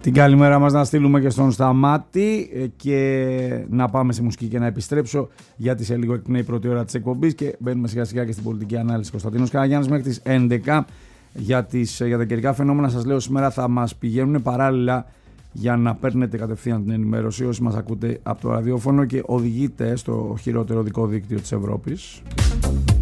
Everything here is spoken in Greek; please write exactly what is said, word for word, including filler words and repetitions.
Την καλημέρα μας να στείλουμε και στον Σταμάτη και να πάμε σε μουσική και να επιστρέψω, γιατί σε λίγο εκπνέει η πρώτη ώρα της εκπομπής και μπαίνουμε σιγά σιγά και στην πολιτική ανάλυση. Κωνσταντίνος Καραγιάννης μέχρι τις έντεκα. Για, τις, για τα καιρικά φαινόμενα σας λέω σήμερα θα μας πηγαίνουν παράλληλα για να παίρνετε κατευθείαν την ενημέρωση όσοι μας ακούτε από το ραδιόφωνο και οδηγείτε στο χειρότερο οδικό δίκτυο της Ευρώπης.